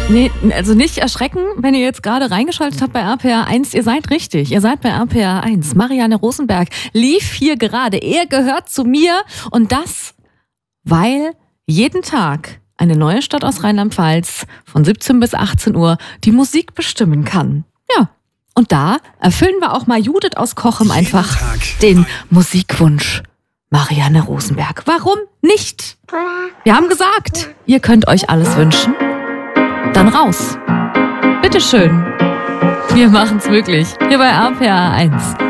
Nee, also nicht erschrecken, wenn ihr jetzt gerade reingeschaltet habt bei RPR 1. Ihr seid richtig. Ihr seid bei RPR 1. Marianne Rosenberg lief hier gerade. Er gehört zu mir. Und das, weil jeden Tag eine neue Stadt aus Rheinland-Pfalz von 17 bis 18 Uhr die Musik bestimmen kann. Ja. Und da erfüllen wir auch mal Judith aus Cochem einfach den Musikwunsch. Marianne Rosenberg. Warum nicht? Wir haben gesagt, ihr könnt euch alles wünschen. Dann raus. Bitteschön. Wir machen's möglich. Hier bei RPR 1.